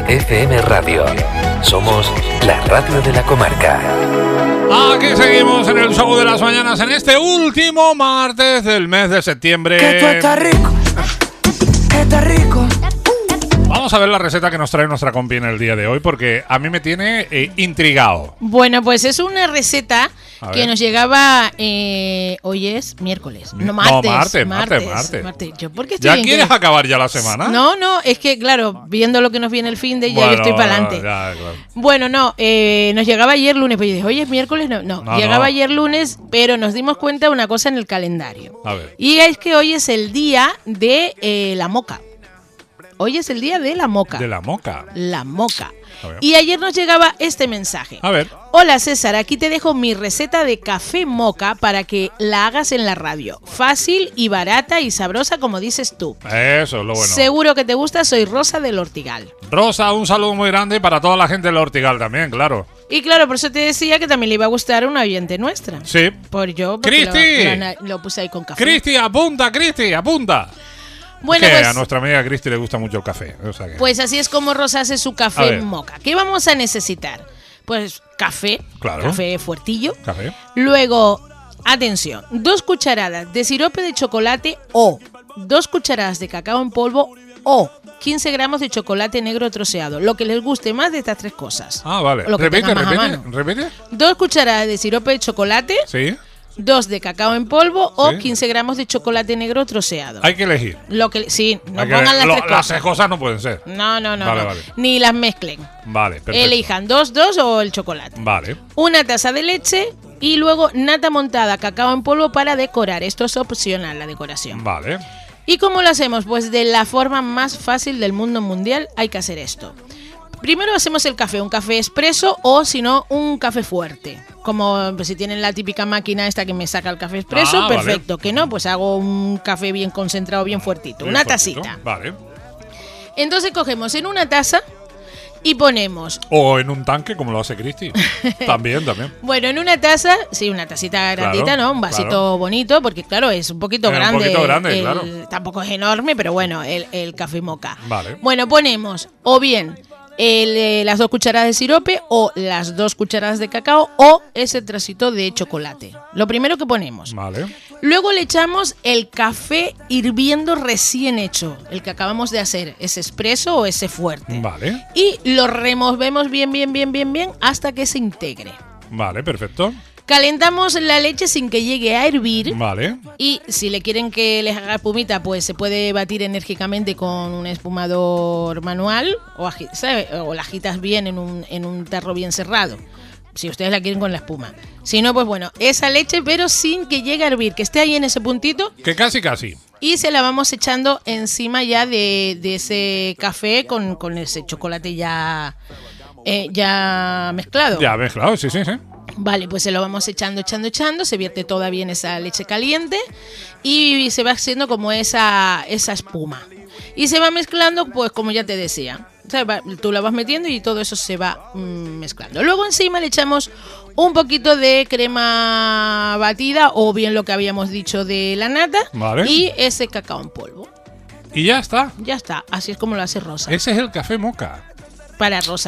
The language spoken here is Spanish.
FM Radio. Somos la radio de la comarca. Aquí seguimos en el show de las mañanas en este último martes del mes de septiembre. Que tú estás rico, estás rico. Vamos a ver la receta que nos trae nuestra compi en el día de hoy, porque a mí me tiene intrigado. Bueno, pues es una receta que nos llegaba, hoy es miércoles, martes. Yo, ¿por qué estoy ¿Ya quieres acabar ya la semana? No, es que claro, viendo lo que nos viene el fin de ya yo estoy para adelante. Claro. Bueno, nos llegaba ayer lunes, pues yo dije, oye, es miércoles, llegaba ayer lunes, pero nos dimos cuenta de una cosa en el calendario. A ver. Y es que hoy es el día de la moca. Hoy es el día de la moca. De la moca. La moca. Y ayer nos llegaba este mensaje. A ver. Hola César, aquí te dejo mi receta de café moca para que la hagas en la radio. Fácil y barata y sabrosa como dices tú. Eso es lo bueno. Seguro que te gusta, soy Rosa del Ortigal. Rosa, un saludo muy grande para toda la gente del Ortigal también, claro. Y claro, por eso te decía que también le iba a gustar a una oyente nuestra. Sí. Cristi. Lo puse ahí con café. Cristi, apunta. Bueno, que pues, a nuestra amiga Cristi le gusta mucho el café. O sea que... Pues así es como Rosa hace su café moca. ¿Qué vamos a necesitar? Pues café, café fuertillo. Café. Luego, atención, 2 cucharadas de sirope de chocolate o 2 cucharadas de cacao en polvo o 15 gramos de chocolate negro troceado. Lo que les guste más de estas 3 cosas. Ah, vale. Repite. 2 cucharadas de sirope de chocolate. Sí. 2 de cacao en polvo o 15 gramos de chocolate negro troceado. Hay que elegir. No pongan las 3 cosas. Las 3 cosas no pueden ser. No. Vale. Ni las mezclen. Vale, perfecto. Elijan 2 o el chocolate. Vale. 1 taza de leche y luego nata montada, cacao en polvo para decorar. Esto es opcional, la decoración. Vale. ¿Y cómo lo hacemos? Pues de la forma más fácil del mundo mundial hay que hacer esto. Primero hacemos el café, un café expreso o si no, un café fuerte. Como pues, si tienen la típica máquina esta que me saca el café expreso, perfecto. Vale. Que no, pues hago un café bien concentrado, bien fuertito. Una tacita. Vale. Entonces cogemos en una taza y ponemos... O en un tanque, como lo hace Cristi. También. Bueno, en una taza, sí, una tacita grandita, ¿no? Un vasito bonito, porque claro, es un poquito grande. Un poquito grande, claro. Tampoco es enorme, pero bueno, el café moca. Vale. Bueno, ponemos o bien... las 2 cucharadas de sirope o las 2 cucharadas de cacao o ese trocito de chocolate. Lo primero que ponemos. Vale. Luego le echamos el café hirviendo recién hecho, el que acabamos de hacer, ese expreso o ese fuerte. Vale. Y lo removemos bien hasta que se integre. Vale, perfecto. Calentamos la leche sin que llegue a hervir. Vale. Y si le quieren que les haga espumita, pues se puede batir enérgicamente con un espumador manual o la agitas bien en un tarro bien cerrado. Si ustedes la quieren con la espuma. Si no, pues bueno, esa leche, pero sin que llegue a hervir, que esté ahí en ese puntito. Que casi. Y se la vamos echando encima ya de ese café con ese chocolate ya mezclado. Ya mezclado, sí. Vale, pues se lo vamos echando, se vierte toda bien esa leche caliente y se va haciendo como esa espuma. Y se va mezclando, pues como ya te decía, tú la vas metiendo y todo eso se va mezclando. Luego encima le echamos un poquito de crema batida o bien lo que habíamos dicho de la nata, vale, y ese cacao en polvo. Y ya está. Ya está, así es como lo hace Rosa. Ese es el café moca. Para Rosa.